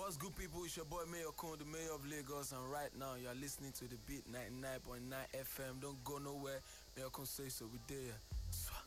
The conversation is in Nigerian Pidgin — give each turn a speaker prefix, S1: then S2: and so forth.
S1: What's good, people? It's your boy Mayor Kun, the mayor of Lagos, and right now you are listening to the Beat 99.9 FM. Don't go nowhere. Mayor Kun say so. We there.